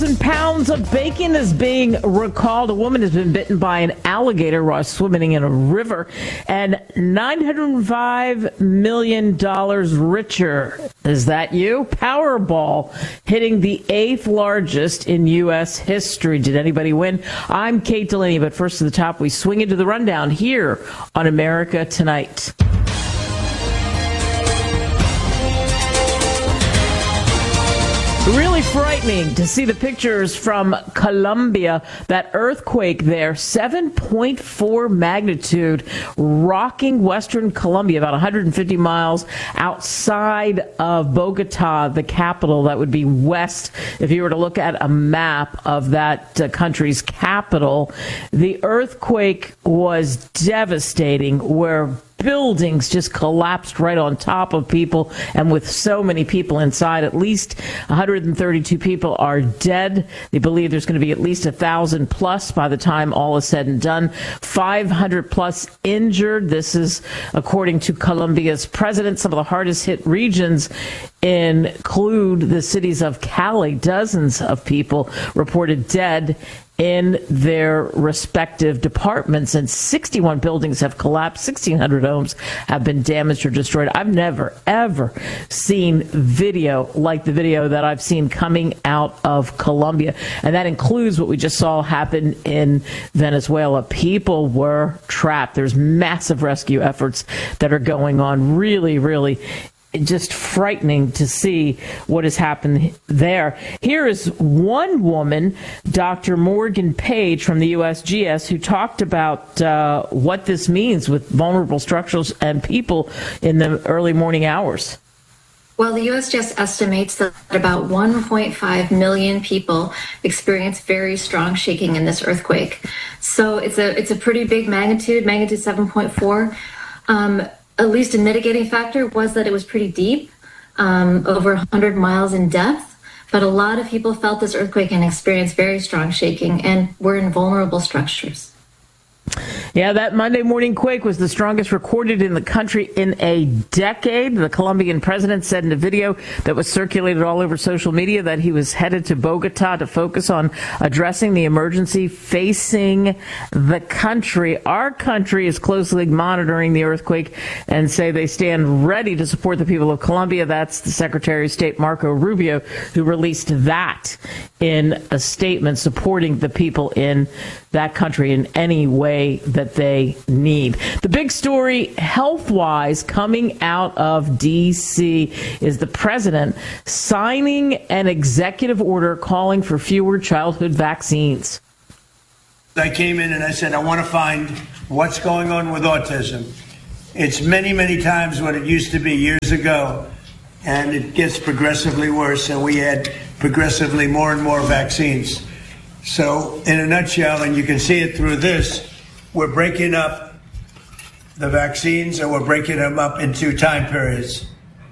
Pounds of bacon is being recalled. A woman has been bitten by an alligator while swimming in a river, and $905 million richer. Is that you? Powerball hitting the 8th largest in U.S. history. Did anybody win? I'm Kate Delaney, but first to the top, we swing into the rundown here on America Tonight. Really frightening to see the pictures from Colombia. That earthquake there, 7.4 magnitude, rocking western Colombia, about 150 miles outside of Bogota, the capital. That would be west. If you were to look at a map of that country's capital, the earthquake was devastating, where buildings just collapsed right on top of people, and with so many people inside, at least 132 people are dead. They believe there's going to be at least 1,000 plus by the time all is said and done. 500 plus injured. This is according to Colombia's president. Some of the hardest hit regions include the cities of Cali. Dozens of people reported dead in their respective departments, and 61 buildings have collapsed. 1,600 homes have been damaged or destroyed. I've never, ever seen video like the video that I've seen coming out of Colombia, and that includes what we just saw happen in Venezuela. People were trapped. There's massive rescue efforts that are going on. Really, really just frightening to see what has happened there. Here is one woman, Dr. Morgan Page from the USGS, who talked about what this means with vulnerable structures and people in the early morning hours. Well, the USGS estimates that about 1.5 million people experienced very strong shaking in this earthquake. So it's a pretty big magnitude 7.4. At least a mitigating factor was that it was pretty deep, over 100 miles in depth. But a lot of people felt this earthquake and experienced very strong shaking and were in vulnerable structures. Yeah, that Monday morning quake was the strongest recorded in the country in a decade. The Colombian president said in a video that was circulated all over social media that he was headed to Bogota to focus on addressing the emergency facing the country. Our country is closely monitoring the earthquake and say they stand ready to support the people of Colombia. That's the Secretary of State, Marco Rubio, who released that in a statement supporting the people in that country in any way that they need. The big story health-wise coming out of D.C. is the president signing an executive order calling for fewer childhood vaccines. I came in and I said, I want to find what's going on with autism. It's many, many times what it used to be years ago, and it gets progressively worse, and we add progressively more and more vaccines. So in a nutshell, and you can see it through this, we're breaking up the vaccines and we're breaking them up into time periods.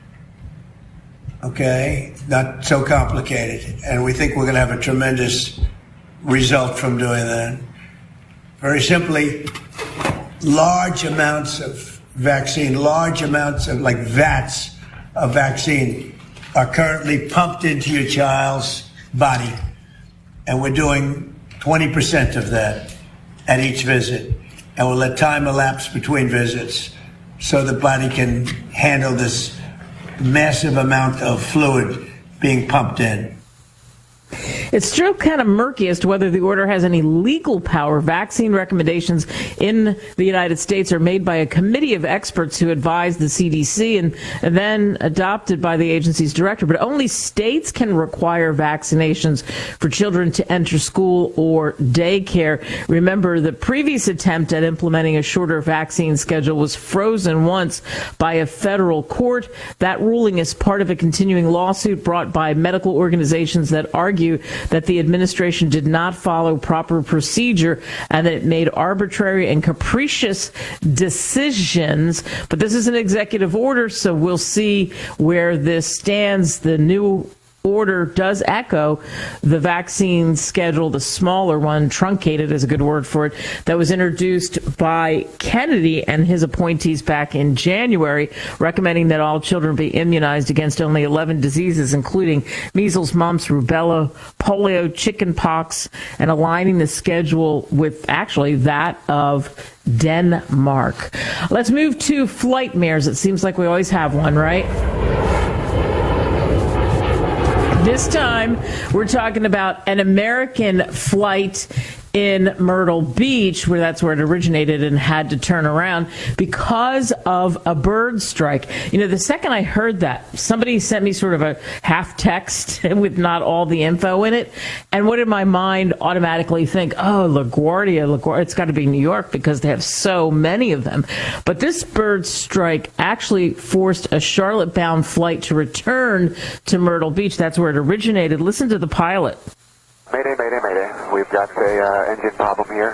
Okay? Not so complicated. And we think we're going to have a tremendous result from doing that. Very simply, large amounts of vaccine, large amounts of, like vats of vaccine, are currently pumped into your child's body. And we're doing 20% of that at each visit. And we'll let time elapse between visits so the body can handle this massive amount of fluid being pumped in. It's still kind of murky as to whether the order has any legal power. Vaccine recommendations in the United States are made by a committee of experts who advise the CDC and then adopted by the agency's director. But only states can require vaccinations for children to enter school or daycare. Remember, the previous attempt at implementing a shorter vaccine schedule was frozen once by a federal court. That ruling is part of a continuing lawsuit brought by medical organizations that argue that the administration did not follow proper procedure and that it made arbitrary and capricious decisions. But this is an executive order, so we'll see where this stands. The new order does echo the vaccine schedule, the smaller one, truncated is a good word for it, that was introduced by Kennedy and his appointees back in January, recommending that all children be immunized against only 11 diseases, including measles, mumps, rubella, polio, chickenpox, and aligning the schedule with actually that of Denmark. Let's move to flightmares. It seems like we always have one, right? This time, we're talking about an American flight in Myrtle Beach, where that's where it originated, and had to turn around because of a bird strike. You know, the second I heard that, somebody sent me sort of a half text with not all the info in it. And what did my mind automatically think? Oh, LaGuardia, it's got to be New York because they have so many of them. But this bird strike actually forced a Charlotte-bound flight to return to Myrtle Beach. That's where it originated. Listen to the pilot. Mayday, mayday, mayday. We've got a engine problem here.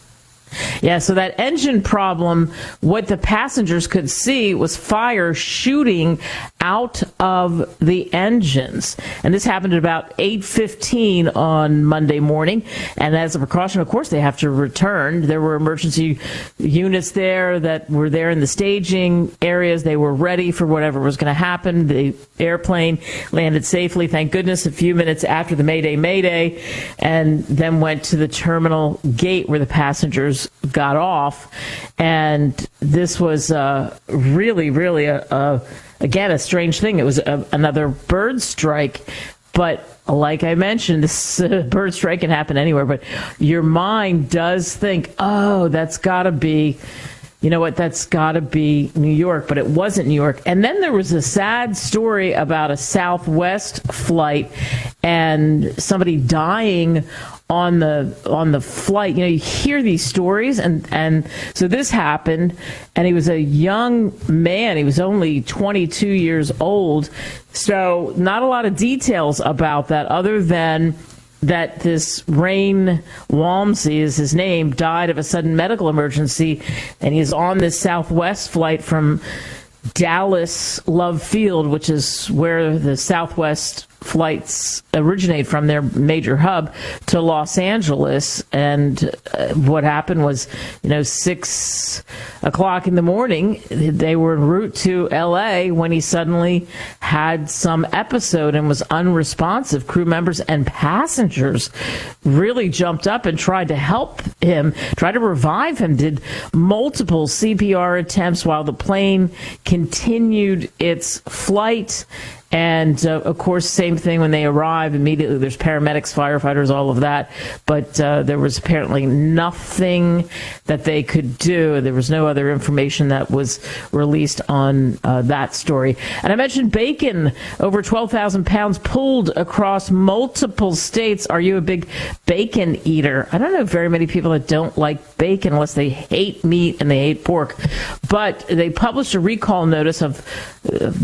Yeah, so that engine problem, what the passengers could see was fire shooting out of the engines. And this happened at about 8:15 on Monday morning. And as a precaution, of course, they have to return. There were emergency units there that were there in the staging areas. They were ready for whatever was going to happen. The airplane landed safely, thank goodness, a few minutes after the Mayday, and then went to the terminal gate where the passengers got off. And this was really, again, a strange thing. It was another bird strike. But like I mentioned, this bird strike can happen anywhere. But your mind does think, oh, that's got to be, you know what, that's got to be New York. But it wasn't New York. And then there was a sad story about a Southwest flight and somebody dying on the flight. You know, you hear these stories, and so this happened, and he was a young man. He was only 22 years old. So not a lot of details about that, other than that this Rain Walmsley is his name, died of a sudden medical emergency, and he's on this Southwest flight from Dallas Love Field, which is where the Southwest flights originate from, their major hub, to Los Angeles. And what happened was, 6 o'clock in the morning, they were en route to L.A. when he suddenly had some episode and was unresponsive. Crew members and passengers really jumped up and tried to help him, tried to revive him, did multiple CPR attempts while the plane continued its flight. And, of course, same thing when they arrive. Immediately there's paramedics, firefighters, all of that. But there was apparently nothing that they could do. There was no other information that was released on that story. And I mentioned bacon, over 12,000 pounds pulled across multiple states. Are you a big bacon eater? I don't know very many people that don't like bacon unless they hate meat and they hate pork. But they published a recall notice of